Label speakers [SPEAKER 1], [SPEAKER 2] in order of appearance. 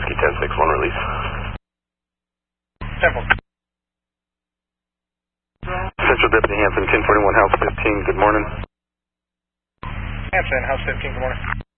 [SPEAKER 1] Whiskey 1061 release.
[SPEAKER 2] Temple.
[SPEAKER 1] Central Deputy Hanson, 1041 House 15, good morning.
[SPEAKER 2] Hanson, House 15, good morning.